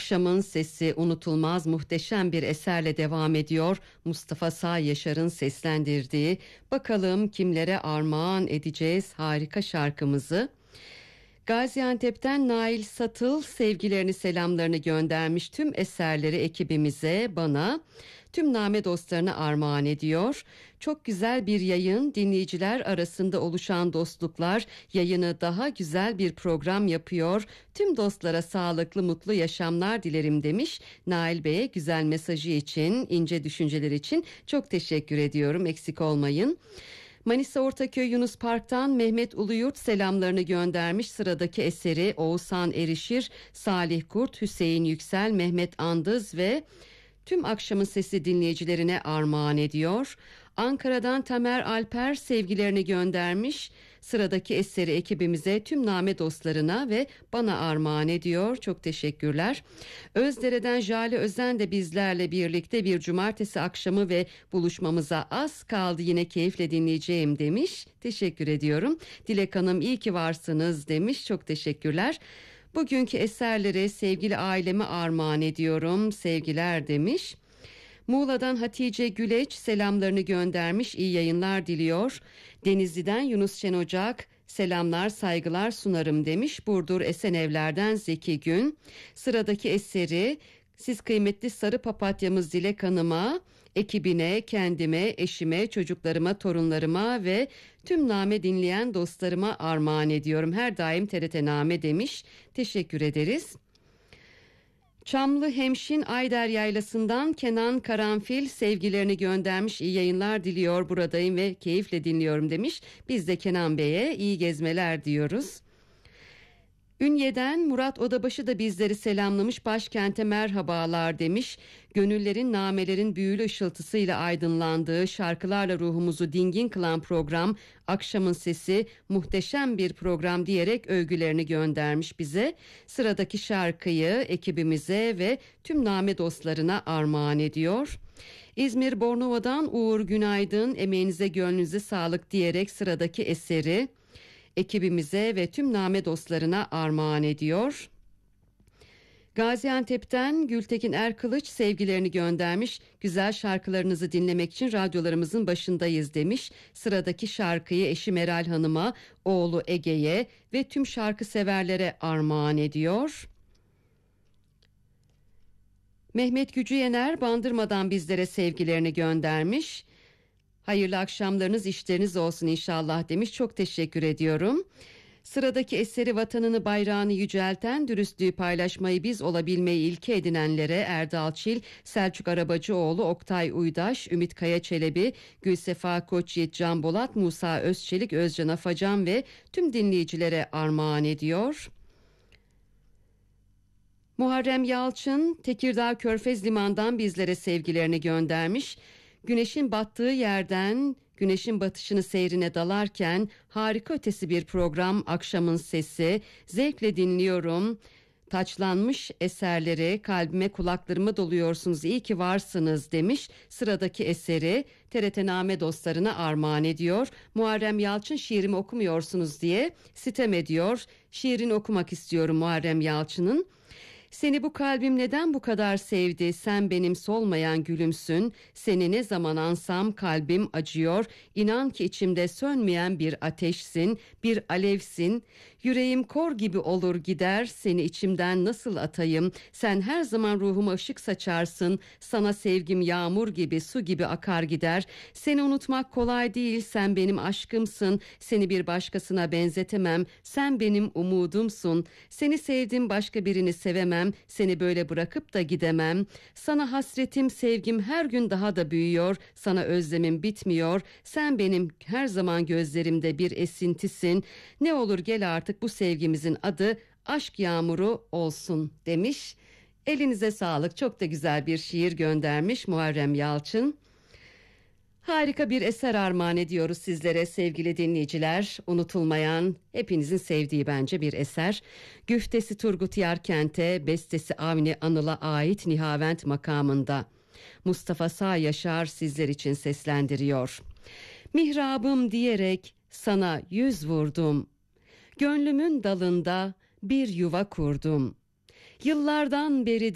Akşamın Sesi unutulmaz muhteşem bir eserle devam ediyor. Mustafa Sağ Yaşar'ın seslendirdiği, bakalım kimlere armağan edeceğiz harika şarkımızı. Gaziantep'ten Nail Satıl sevgilerini selamlarını göndermiş, tüm eserleri ekibimize, bana, tüm Name dostlarına armağan ediyor. Çok güzel bir yayın, dinleyiciler arasında oluşan dostluklar yayını daha güzel bir program yapıyor. Tüm dostlara sağlıklı mutlu yaşamlar dilerim demiş. Nail Bey'e güzel mesajı için, ince düşünceler için çok teşekkür ediyorum, eksik olmayın. Manisa Ortaköy Yunus Park'tan Mehmet Uluyurt selamlarını göndermiş. Sıradaki eseri Oğuzhan Erişir, Salih Kurt, Hüseyin Yüksel, Mehmet Andız ve tüm Akşamın Sesi dinleyicilerine armağan ediyor. Ankara'dan Tamer Alper sevgilerini göndermiş. Sıradaki eseri ekibimize, tüm Name dostlarına ve bana armağan ediyor. Çok teşekkürler. Özdere'den Jale Özen de bizlerle birlikte bir cumartesi akşamı ve buluşmamıza az kaldı, yine keyifle dinleyeceğim demiş. Teşekkür ediyorum. Dilek Hanım iyi ki varsınız demiş. Çok teşekkürler. Bugünkü eserleri sevgili aileme armağan ediyorum. Sevgiler demiş. Muğla'dan Hatice Güleç selamlarını göndermiş, iyi yayınlar diliyor. Denizli'den Yunus Şen Ocak selamlar saygılar sunarım demiş. Burdur Esenevler'den Zeki Gün. Sıradaki eseri siz kıymetli sarı papatyamız Dilek Hanım'a, ekibine, kendime, eşime, çocuklarıma, torunlarıma ve tüm Name dinleyen dostlarıma armağan ediyorum. Her daim TRT Name demiş. Teşekkür ederiz. Çamlı Hemşin Ayder Yaylası'ndan Kenan Karanfil sevgilerini göndermiş, iyi yayınlar diliyor, buradayım ve keyifle dinliyorum demiş. Biz de Kenan Bey'e iyi gezmeler diyoruz. Ünye'den Murat Odabaşı da bizleri selamlamış, başkente merhabalar demiş. Gönüllerin, namelerin büyülü ışıltısıyla aydınlandığı, şarkılarla ruhumuzu dingin kılan program Akşamın Sesi muhteşem bir program diyerek övgülerini göndermiş bize. Sıradaki şarkıyı ekibimize ve tüm Name dostlarına armağan ediyor. İzmir Bornova'dan Uğur Günaydın, emeğinize gönlünüze sağlık diyerek sıradaki eseri ekibimize ve tüm Name dostlarına armağan ediyor. Gaziantep'ten Gültekin Erkılıç sevgilerini göndermiş. Güzel şarkılarınızı dinlemek için radyolarımızın başındayız demiş. Sıradaki şarkıyı eşi Meral Hanım'a, oğlu Ege'ye ve tüm şarkı severlere armağan ediyor. Mehmet Gücü Yener Bandırma'dan bizlere sevgilerini göndermiş. Hayırlı akşamlarınız, işleriniz olsun inşallah demiş. Çok teşekkür ediyorum. Sıradaki eseri vatanını bayrağını yücelten, dürüstlüğü paylaşmayı biz olabilmeyi ilke edinenlere Erdal Çil, Selçuk Arabacıoğlu, Oktay Uydaş, Ümit Kaya Çelebi, Gülsefa Koçyiğit, Can Bolat, Musa Özçelik, Özcan Afacan ve tüm dinleyicilere armağan ediyor. Muharrem Yalçın Tekirdağ Körfez Liman'dan bizlere sevgilerini göndermiş. Güneşin battığı yerden güneşin batışını seyrine dalarken harika ötesi bir program Akşamın Sesi, zevkle dinliyorum. Taçlanmış eserleri kalbime kulaklarıma doluyorsunuz, iyi ki varsınız demiş. Sıradaki eseri TRT Name dostlarına armağan ediyor. Muharrem Yalçın şiirimi okumuyorsunuz diye sitem ediyor. Şiirini okumak istiyorum Muharrem Yalçın'ın. Seni bu kalbim neden bu kadar sevdi, sen benim solmayan gülümsün, seni ne zaman ansam kalbim acıyor, inan ki içimde sönmeyen bir ateşsin, bir alevsin, yüreğim kor gibi olur gider, seni içimden nasıl atayım, sen her zaman ruhuma ışık saçarsın, sana sevgim yağmur gibi su gibi akar gider, seni unutmak kolay değil, sen benim aşkımsın, seni bir başkasına benzetemem, sen benim umudumsun, seni sevdim başka birini sevemem, seni böyle bırakıp da gidemem. Sana hasretim, sevgim her gün daha da büyüyor. Sana özlemim bitmiyor. Sen benim her zaman gözlerimde bir esintisin. Ne olur gel artık bu sevgimizin adı aşk yağmuru olsun demiş. Elinize sağlık. Çok da güzel bir şiir göndermiş Muharrem Yalçın. Harika bir eser armağan ediyoruz sizlere sevgili dinleyiciler. Unutulmayan, hepinizin sevdiği bence bir eser. Güftesi Turgut Yarkent'e, bestesi Avni Anıl'a ait Nihavent makamında. Mustafa Sağ Yaşar sizler için seslendiriyor. Mihrabım diyerek sana yüz vurdum. Gönlümün dalında bir yuva kurdum. Yıllardan beri